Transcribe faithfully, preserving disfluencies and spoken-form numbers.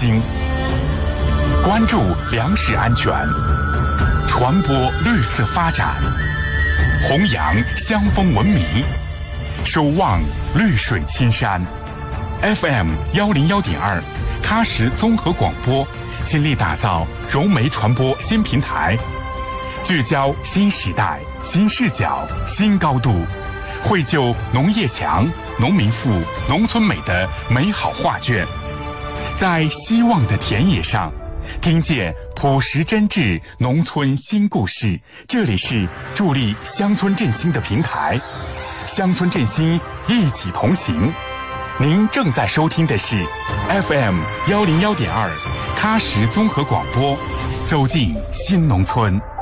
兴，关注粮食安全，传播绿色发展，弘扬乡风文明，守望绿水青山。F M 幺零幺点二，喀什综合广播倾力打造融媒传播新平台，聚焦新时代、新视角、新高度，绘就农业强、农民富、农村美的美好画卷。在希望的田野上，听见朴实真挚农村新故事。这里是助力乡村振兴的平台，乡村振兴一起同行。您正在收听的是 F M 幺零幺点二喀什综合广播，走进新农村。